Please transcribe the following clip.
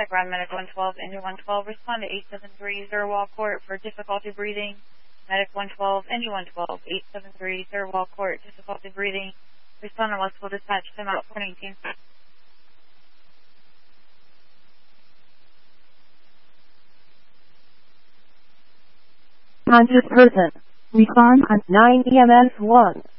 paramedic, Ground Medic 112, Engine 112, respond to 873 Thirlwall Court for difficulty breathing. Medic 112, Engine 112, 873 Thirlwall Court, difficulty breathing. Respond to multiple dispatch, time out 419. Conscious person. Respond on 9 EMS 1.